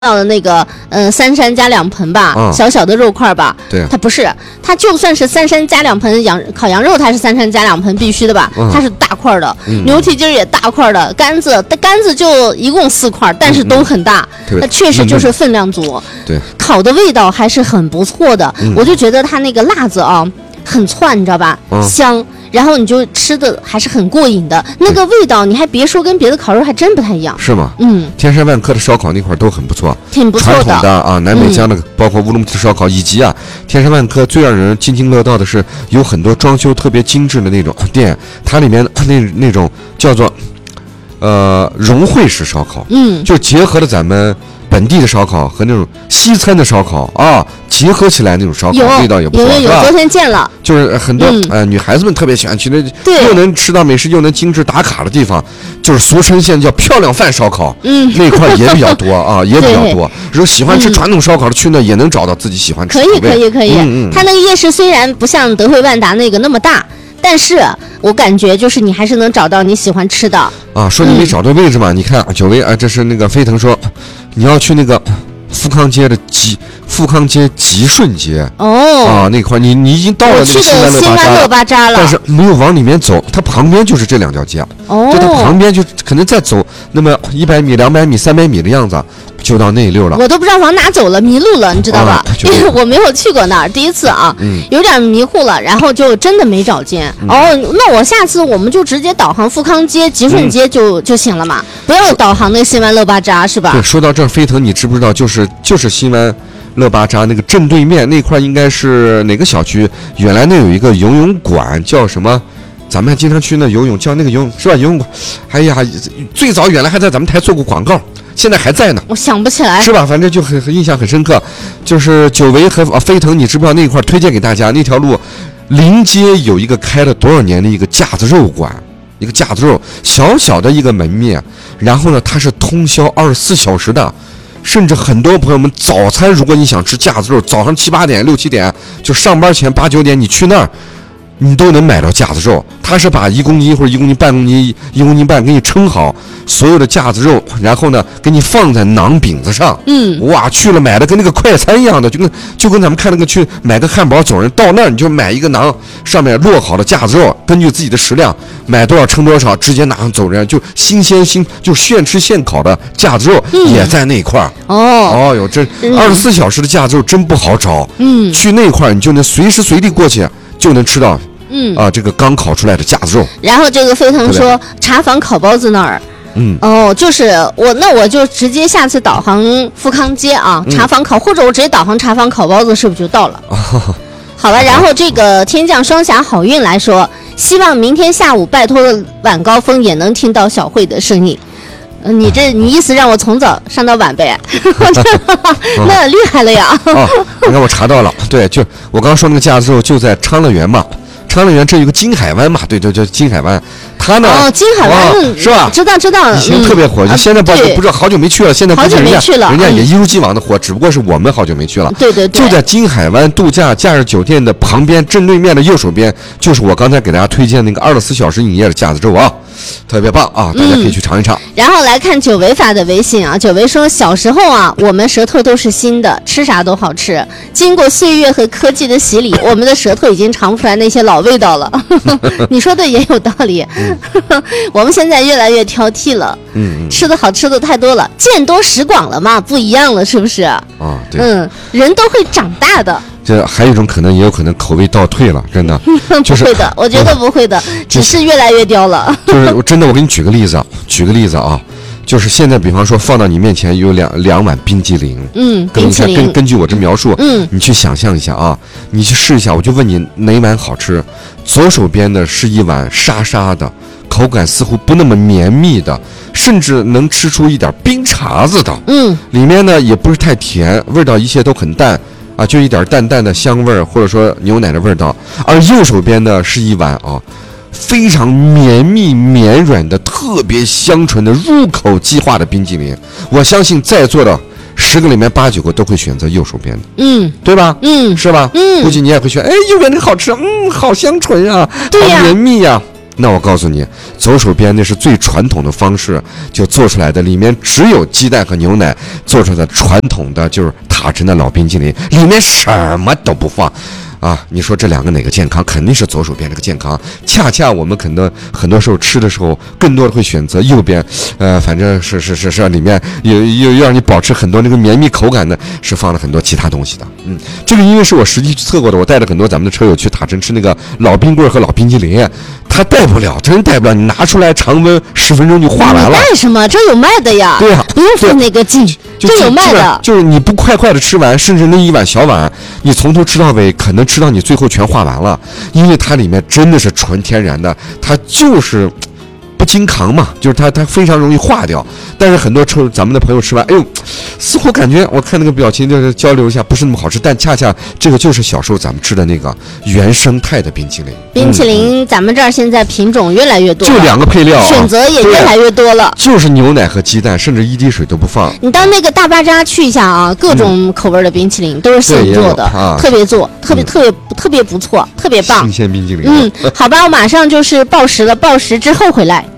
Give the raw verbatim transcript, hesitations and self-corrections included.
到的那个呃三山加两盆吧、嗯，小小的肉块吧， 对， 它不是，它就算是三山加两盆羊烤羊肉，它是三山加两盆必须的吧、嗯，它是大块的、嗯，牛蹄筋也大块的，杆子杆子就一共四块，但是都很大，它、嗯、确实就是分量足， 对， 烤的味道还是很不错的， 嗯、 我就觉得它那个辣子啊很窜，你知道吧，嗯、香。然后你就吃的还是很过瘾的，那个味道你还别说，跟别的烤肉还真不太一样。 是吗？ 嗯， 天山万科的烧烤那块都很不错， 挺不错的。 传统的啊，南北疆的、嗯，包括乌鲁木齐烧烤，以及啊，天山万科最让人津津乐道的是，有很多装修特别精致的那种店，它里面那那种叫做呃融汇式烧烤， 嗯， 就结合了咱们本地的烧烤和那种西餐的烧烤啊。结合起来那种烧烤味道也不错， 有有有，昨天见了， 就是很多、嗯、呃女孩子们特别喜欢去那，又能吃到美食又能精致打卡的地方，就是俗称现在叫漂亮饭烧烤， 嗯， 那块也比较多啊，也比较多。如果喜欢吃传统烧烤的，去那也能找到自己喜欢吃的。 可以可以可以， 嗯嗯， 它那个夜市虽然不像德惠万达那个那么大，但是我感觉就是你还是能找到你喜欢吃的。 啊，说你没找对位置嘛？嗯、你看九维啊，这是那个飞腾说，你要去那个富康街的吉富康街吉顺街哦啊那块你你已经到了那个新湾乐巴扎了， 但是没有往里面走，它旁边就是这两条街哦， 就它旁边就可能再走那么一百米、两百米、三百米的样子。就到那一溜了， 我都不知道往哪走了，迷路了，你知道吧？啊、因为我没有去过那儿，第一次啊、嗯，有点迷糊了，然后就真的没找见。嗯、哦，那我下次我们就直接导航富康街、吉顺街就、嗯、就行了嘛，不要导航那新湾乐巴扎是吧？ 对，说到这儿，飞腾，你知不知道？就是就是新湾乐巴扎那个正对面那块，应该是哪个小区？原来那有一个游泳馆，叫什么？咱们还经常去那游泳，叫那个游泳是吧？游泳馆，哎呀，最早原来还在咱们台做过广告。现在还在呢， 我想不起来， 是吧？反正就很很印象很深刻，就是久违和啊飞腾，你知不知道那块推荐给大家？那条路临街有一个开了多少年的一个架子肉馆，一个架子肉小小的一个门面，然后呢，它是通宵二十四小时的，甚至很多朋友们早餐，如果你想吃架子肉，早上七八点、六七点就上班前八九点，你去那儿。你都能买到架子肉，他是把一公斤或者一公斤半公斤、一公斤半给你称好，所有的架子肉，然后呢给你放在馕饼子上。 嗯， 哇，去了买的跟那个快餐一样的，就跟就跟咱们看那个去买个汉堡走人，到那儿你就买一个馕，上面落好的架子肉，根据自己的食量买多少称多少，直接拿上走人，就新鲜新就现吃现烤的架子肉、嗯、也在那块儿。 哦哦哟，这二十四小时的架子肉真不好找。 嗯， 去那块儿你就能随时随地过去就能吃到。 嗯啊，这个刚烤出来的架子肉。 然后这个飞腾说茶坊烤包子那儿， 嗯， 哦，就是我那我就直接下次导航富康街啊，茶坊烤、嗯，或者我直接导航茶坊烤包子，是不是就到了？ 哦、 好了，然后这个天降双侠好运来说，希望明天下午拜托的晚高峰也能听到小慧的声音。呃、你这你意思让我从早上到晚呗？那厉害了呀！ 哦，你看我查到了，对，就我刚刚说那个架子肉就在昌乐园嘛。昌乐园这有个金海湾嘛，对对，叫金海湾，它呢哦，金海湾、 哦、是吧？ 知道知道， 以前特别火，就、嗯、现在不、啊、不知道好久没去了，现在好久没去了， 人家也一如既往的火，只不过是我们好久没去了。 对对对， 就在金海湾度假假日酒店的旁边，正对面的右手边，就是我刚才给大家推荐那个二十四小时营业的架子肉啊。特别棒啊！大家可以去尝一尝。 嗯、然后来看久违发的微信啊，久违说小时候啊，我们舌头都是新的，吃啥都好吃。经过岁月和科技的洗礼，我们的舌头已经尝不出来那些老味道了。你说的也有道理。嗯、我们现在越来越挑剔了， 嗯， 吃的好吃的太多了，见多识广了嘛，不一样了，是不是？啊， 对， 嗯，人都会长大的。 这还有一种可能，也有可能口味倒退了，真的。就是、 不会的，我觉得不会的，嗯、只是越来越刁了。 就是我真的，我给你举个例子啊，举个例子啊，就是现在，比方说放到你面前有两两碗冰激凌， 嗯， 冰淇淋，根根据我这描述， 嗯， 你去想象一下啊，你去试一下，我就问你哪碗好吃？左手边的是一碗沙沙的，口感似乎不那么绵密的，甚至能吃出一点冰碴子的， 嗯，里面呢也不是太甜，味道一切都很淡。啊，就一点淡淡的香味儿，或者说牛奶的味道。而右手边呢是一碗啊，非常绵密绵软的、特别香醇的、入口即化的冰激凌。我相信在座的十个里面八九个都会选择右手边的， 嗯， 对吧？ 嗯， 是吧？ 嗯， 估计你也会选，哎，右边那个好吃，嗯，好香醇啊， 对呀， 好绵密呀、啊。 那我告诉你，走手边那是最传统的方式就做出来的，里面只有鸡蛋和牛奶做出来的传统的就是塔城的老冰淇淋，里面什么都不放。啊，你说这两个哪个健康？肯定是左手边这个健康。恰恰我们可能很多时候吃的时候，更多的会选择右边，呃，反正是是是是，里面有有让你保持很多那个绵密口感的，是放了很多其他东西的。嗯，这个因为是我实际去测过的，我带着很多咱们的车友去塔城吃那个老冰棍和老冰淇淋，它带不了，真带不了，你拿出来常温十分钟就化完了。 带什么？这有卖的呀。 对啊， 不用费那个劲，这有卖的。 就是你不快快的吃完，甚至那一碗小碗，你从头吃到尾，可能吃到你最后全化完了，因为它里面真的是纯天然的，它就是不经扛嘛，就是它它非常容易化掉。但是很多吃咱们的朋友吃完，哎呦，似乎感觉我看那个表情就是交流一下不是那么好吃，但恰恰这个就是小时候咱们吃的那个原生态的冰淇淋。 冰淇淋、嗯、咱们这儿现在品种越来越多了， 就两个配料、啊， 选择也越来越多了， 就是牛奶和鸡蛋，甚至一滴水都不放。 你到那个大巴扎去一下啊，各种口味的冰淇淋、嗯、都是现做的，啊、特别做，特别、嗯、特别特别不错，特别棒。 新鲜冰淇淋。 嗯，好吧，我马上就是报时了，报时之后回来。